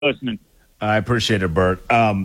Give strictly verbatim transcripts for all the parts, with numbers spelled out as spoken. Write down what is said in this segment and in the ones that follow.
listening. I appreciate it, Bert. Um,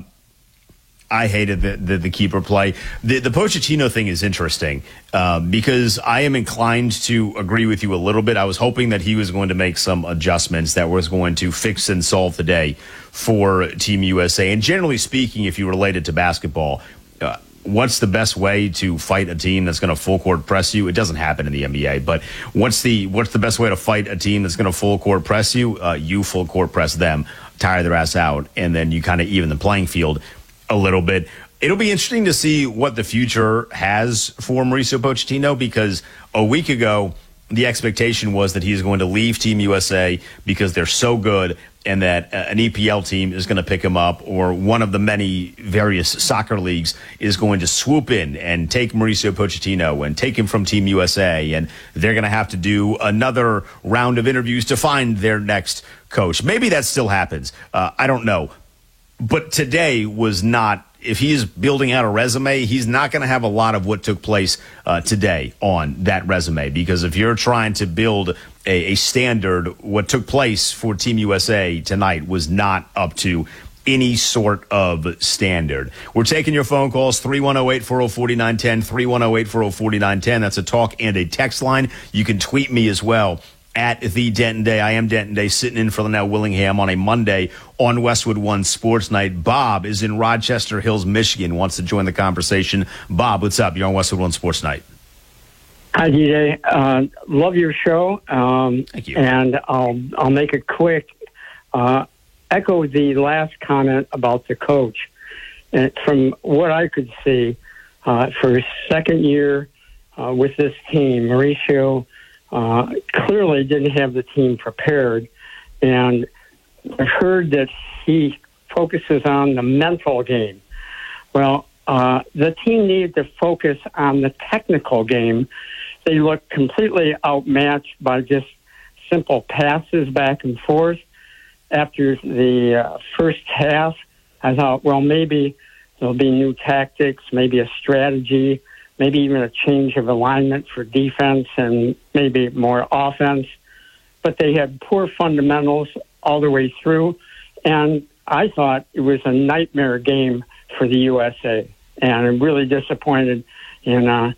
I hated the, the, the keeper play. The, the Pochettino thing is interesting um, because I am inclined to agree with you a little bit. I was hoping that he was going to make some adjustments that was going to fix and solve the day for Team U S A. And generally speaking, if you relate it to basketball, uh, what's the best way to fight a team that's going to full court press you? It doesn't happen in the N B A, but what's the what's the best way to fight a team that's going to full court press you? Uh, you full court press them, tire their ass out, and then you kind of even the playing field a little bit. It'll be interesting to see what the future has for Mauricio Pochettino, because a week ago, the expectation was that he's going to leave Team U S A because they're so good and that uh, an E P L team is going to pick him up, or one of the many various soccer leagues is going to swoop in and take Mauricio Pochettino and take him from Team U S A, and they're going to have to do another round of interviews to find their next coach. Maybe that still happens. Uh, I don't know. But today was not, if he's building out a resume, he's not going to have a lot of what took place uh, today on that resume. Because if you're trying to build a, a standard, what took place for Team U S A tonight was not up to any sort of standard. We're taking your phone calls, three one zero, eight four zero, four nine one zero, three one zero, eight four zero, four nine one zero. That's a talk and a text line. You can tweet me as well at the Denton Day. I am Denton Day, sitting in for Linnell Willingham on a Monday on Westwood One Sports Night. Bob is in Rochester Hills, Michigan, wants to join the conversation. Bob, what's up? You're on Westwood One Sports Night. Hi, D J. Uh, love your show. Um, Thank you. And I'll I'll make it quick. Uh, echo the last comment about the coach. And from what I could see, uh, for his second year uh, with this team, Mauricio Uh, clearly didn't have the team prepared, and I've heard that he focuses on the mental game. Well, uh, the team needed to focus on the technical game. They looked completely outmatched by just simple passes back and forth. After the uh, first half, I thought, well, maybe there'll be new tactics, maybe a strategy, maybe even a change of alignment for defense and maybe more offense. But they had poor fundamentals all the way through. And I thought it was a nightmare game for the U S A. And I'm really disappointed in uh,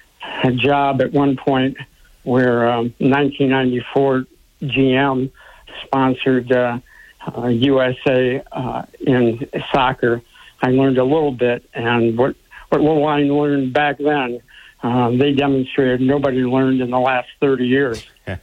a job at one point where um, nineteen ninety-four G M sponsored uh, uh, U S A uh, in soccer. I learned a little bit, and what But what I learned back then, um, they demonstrated nobody learned in the last thirty years. uh,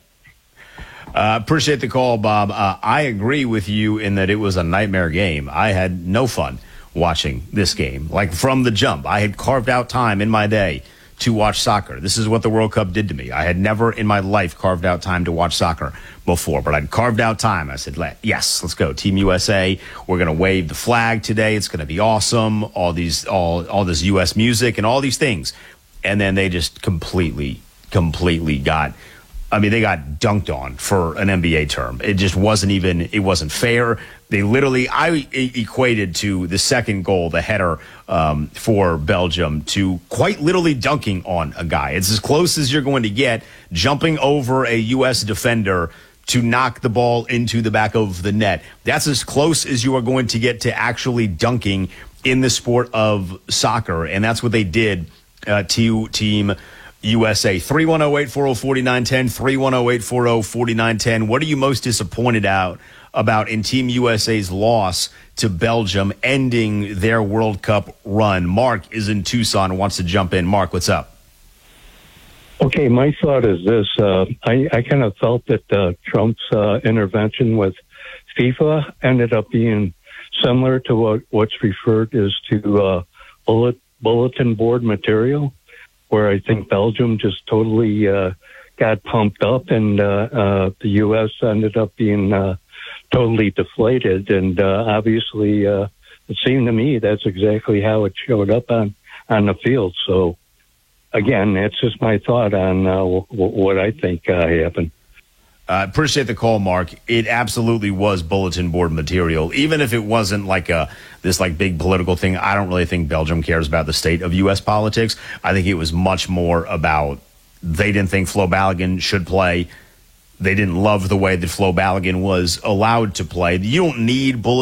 appreciate the call, Bob. Uh, I agree with you in that it was a nightmare game. I had no fun watching this game. Like, from the jump, I had carved out time in my day to watch soccer. This is what the World Cup did to me. I had never in my life carved out time to watch soccer before, but I'd carved out time. I said, yes, let's go. Team U S A. We're going to wave the flag today. It's going to be awesome. All these, all, all this U S music and all these things. And then they just completely, completely got, I mean, they got dunked on, for an N B A term. It just wasn't even, it wasn't fair. They literally, I equated to the second goal, the header um, for Belgium, to quite literally dunking on a guy. It's as close as you're going to get, jumping over a U S defender to knock the ball into the back of the net. That's as close as you are going to get to actually dunking in the sport of soccer. And that's what they did uh, to Team U S A. three one zero, eight four zero, four nine one zero, three one zero, eight four zero, four nine one zero. What are you most disappointed out about in Team U S A's loss to Belgium, ending their World Cup run? Mark is in Tucson, wants to jump in. Mark, what's up? Okay, my thought is this. Uh, I, I kind of felt that uh, Trump's uh, intervention with FIFA ended up being similar to what, what's referred as to uh, bullet, bulletin board material, where I think Belgium just totally uh, got pumped up, and uh, uh, the U S ended up being uh, totally deflated. And uh, obviously, uh, it seemed to me that's exactly how it showed up on, on the field. So, again, that's just my thought on uh, w- what I think uh, happened. I uh, appreciate the call, Mark. It absolutely was bulletin board material. Even if it wasn't like a this like big political thing, I don't really think Belgium cares about the state of U S politics. I think it was much more about they didn't think Flo Balogun should play. they didn't love the way that Flo Balogun was allowed to play. You don't need bullet